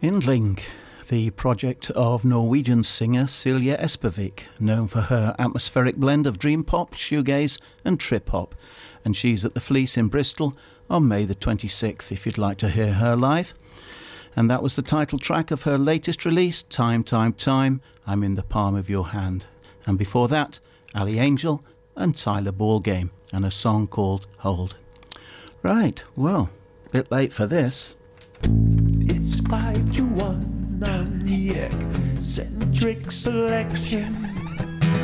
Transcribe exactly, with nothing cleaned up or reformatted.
Yndling, the project of Norwegian singer Silje Espevik, known for her atmospheric blend of dream pop, shoegaze and trip hop. And she's at the Fleece in Bristol on May the twenty-sixth if you'd like to hear her live. And that was the title track of her latest release, Time, Time, Time, I'm in the Palm of Your Hand. And before that, Ali Angel and Tyler Ballgame, and a song called Hold. Right, well, bit late for this. It's five to one on the eccentric selection.